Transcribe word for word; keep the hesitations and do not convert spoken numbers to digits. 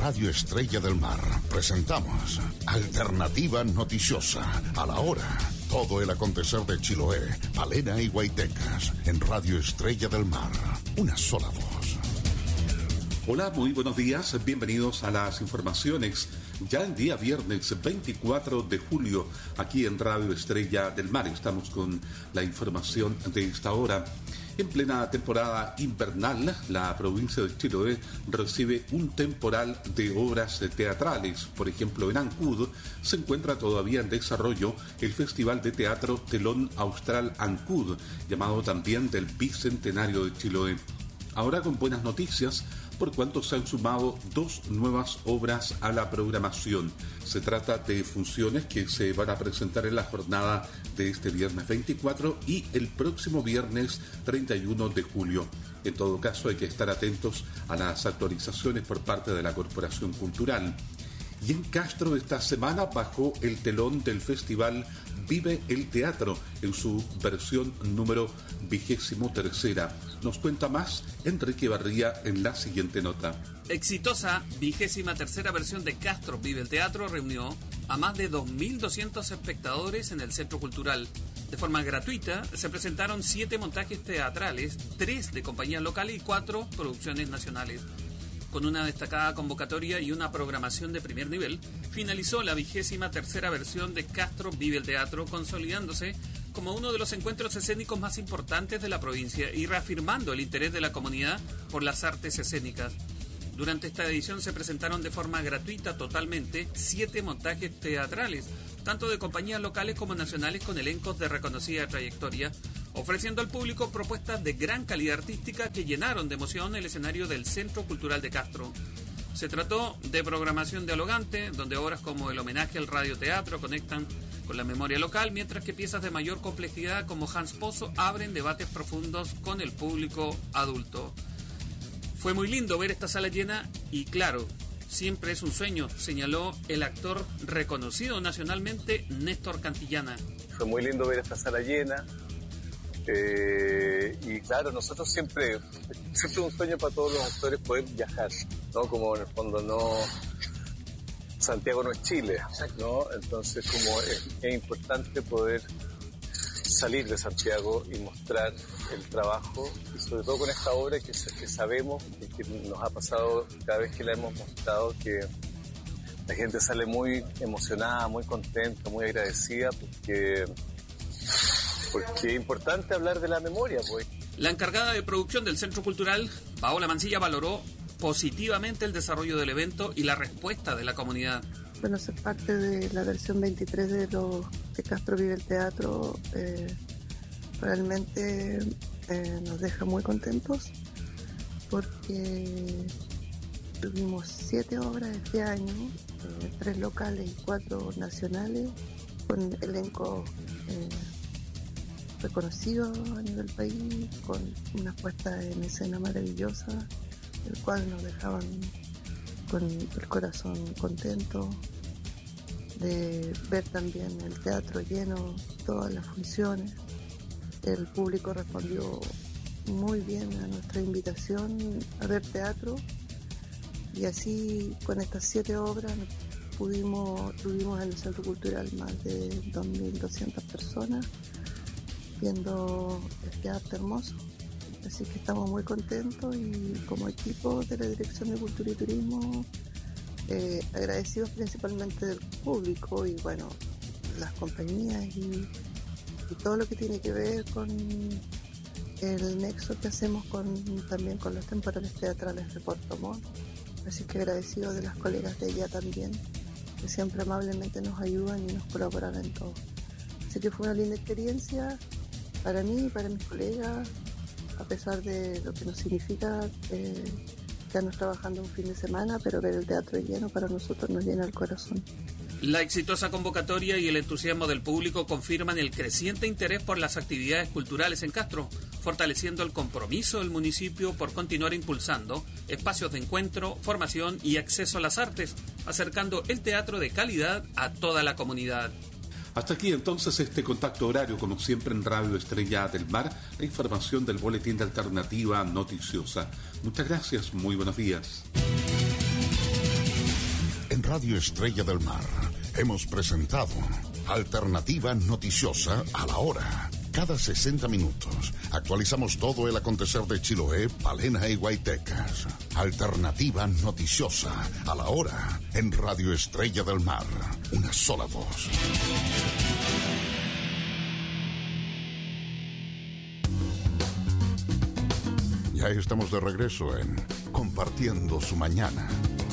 Radio Estrella del Mar presentamos Alternativa Noticiosa, a la hora. Todo el acontecer de Chiloé, Palena y Guaitecas en Radio Estrella del Mar. Una sola voz. Hola, muy buenos días. Bienvenidos a las informaciones. Ya el día viernes veinticuatro de julio, aquí en Radio Estrella del Mar, estamos con la información de esta hora. En plena temporada invernal, la provincia de Chiloé recibe un temporal de obras teatrales. Por ejemplo, en Ancud se encuentra todavía en desarrollo el Festival de Teatro Telón Austral Ancud, llamado también del Bicentenario de Chiloé. Ahora con buenas noticias, por cuanto se han sumado dos nuevas obras a la programación. Se trata de funciones que se van a presentar en la jornada de este viernes veinticuatro y el próximo viernes treinta y uno de julio. En todo caso, hay que estar atentos a las actualizaciones por parte de la Corporación Cultural. Y en Castro esta semana bajó el telón del festival Vive el Teatro en su versión número vigésimo tercera. Nos cuenta más Enrique Barría en la siguiente nota. Exitosa vigésima tercera versión de Castro Vive el Teatro reunió a más de dos mil doscientos espectadores en el Centro Cultural. De forma gratuita se presentaron siete montajes teatrales, tres de compañías locales y cuatro producciones nacionales. Con una destacada convocatoria y una programación de primer nivel, finalizó la vigésima tercera versión de Castro Vive el Teatro, consolidándose como uno de los encuentros escénicos más importantes de la provincia y reafirmando el interés de la comunidad por las artes escénicas. Durante esta edición se presentaron de forma gratuita totalmente siete montajes teatrales, tanto de compañías locales como nacionales con elencos de reconocida trayectoria, ofreciendo al público propuestas de gran calidad artística que llenaron de emoción el escenario del Centro Cultural de Castro. Se trató de programación dialogante, donde obras como el homenaje al radioteatro conectan con la memoria local, mientras que piezas de mayor complejidad como Hans Pozo abren debates profundos con el público adulto. Fue muy lindo ver esta sala llena y claro, siempre es un sueño, señaló el actor reconocido nacionalmente Néstor Cantillana. Fue muy lindo ver esta sala llena. Eh, y claro, nosotros siempre, siempre un sueño para todos los actores poder viajar, ¿no? Como en el fondo no, Santiago no es Chile, ¿no? Entonces como es, es importante poder salir de Santiago y mostrar el trabajo, y sobre todo con esta obra que, que sabemos y que nos ha pasado cada vez que la hemos mostrado, que la gente sale muy emocionada, muy contenta, muy agradecida, porque Porque es importante hablar de la memoria, pues. La encargada de producción del Centro Cultural, Paola Mancilla, valoró positivamente el desarrollo del evento y la respuesta de la comunidad. Bueno, ser parte de la versión veintitrés de, los, de Castro Vive el Teatro eh, realmente eh, nos deja muy contentos, porque tuvimos siete obras este año, eh, tres locales y cuatro nacionales, con elenco eh, reconocido a nivel país, con una puesta en escena maravillosa, el cual nos dejaban con el corazón contento de ver también el teatro lleno, todas las funciones. El público respondió muy bien a nuestra invitación a ver teatro, y así con estas siete obras pudimos, tuvimos en el Centro Cultural más de dos mil doscientas personas viendo este arte hermoso. Así que estamos muy contentos, y como equipo de la Dirección de Cultura y Turismo eh, agradecidos principalmente del público y bueno, las compañías y, y todo lo que tiene que ver con el nexo que hacemos con también con los temporales teatrales de Puerto Montt. Así que agradecidos de las colegas de ella también, que siempre amablemente nos ayudan y nos colaboran en todo. Así que fue una linda experiencia para mí y para mis colegas, a pesar de lo que nos significa eh, quedarnos trabajando un fin de semana, pero ver el teatro lleno para nosotros nos llena el corazón. La exitosa convocatoria y el entusiasmo del público confirman el creciente interés por las actividades culturales en Castro, fortaleciendo el compromiso del municipio por continuar impulsando espacios de encuentro, formación y acceso a las artes, acercando el teatro de calidad a toda la comunidad. Hasta aquí entonces este contacto horario, como siempre en Radio Estrella del Mar, la información del Boletín de Alternativa Noticiosa. Muchas gracias, muy buenos días. Radio Estrella del Mar hemos presentado Alternativa Noticiosa a la Hora. Cada sesenta minutos actualizamos todo el acontecer de Chiloé, Palena y Guaytecas. Alternativa Noticiosa a la Hora en Radio Estrella del Mar. Una sola voz. Ya estamos de regreso en Compartiendo su Mañana.